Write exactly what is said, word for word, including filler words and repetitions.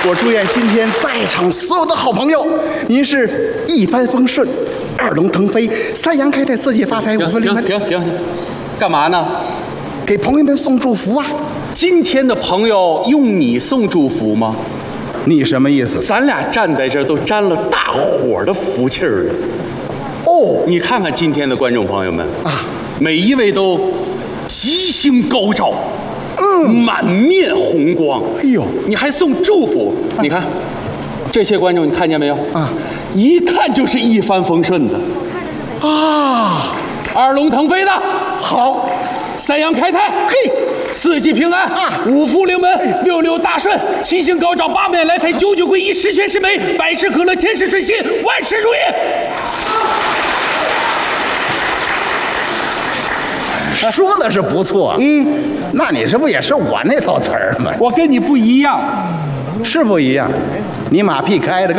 我祝愿今天在场所有的好朋友，您是一帆风顺，二龙腾飞，三阳开泰，四季发财，五福临门。 停停停，干嘛呢？ 给朋友们送祝福啊！ 今天的朋友用你送祝福吗？ 你什么意思？ 咱俩站在这儿都沾了大伙的福气儿了。 哦， 你看看今天的观众朋友们啊， 每一位都吉星高照，嗯，满面红光。 哎呦， 你还送祝福？啊、你看这些观众，你看见没有？啊，一看就是一帆风顺的。 啊， 二龙腾飞的， 好， 三阳开泰， 嘿。 四季平安啊，五福临门，六六大顺，七星高照，八面来财，九九归一，十全十美，百事可乐，千事顺心，万事如意。 说的是不错，嗯，那你这不也是我那套词儿吗？ 我跟你不一样， 是不一样，你马屁开的。